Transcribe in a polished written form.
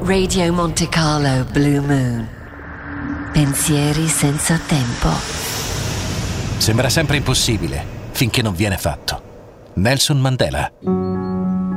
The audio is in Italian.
Radio Monte Carlo Blue Moon. Pensieri senza tempo. Sembra sempre impossibile finché non viene fatto. Nelson Mandela.